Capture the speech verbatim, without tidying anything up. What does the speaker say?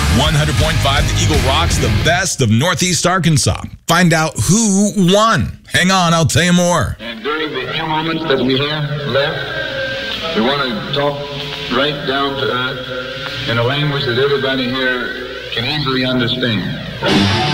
one hundred point five The Eagle rocks the best of Northeast Arkansas. Find out who won. Hang on, I'll tell you more. And during the few moments that we have left, we want to talk right down to earth in a language that everybody here can easily understand.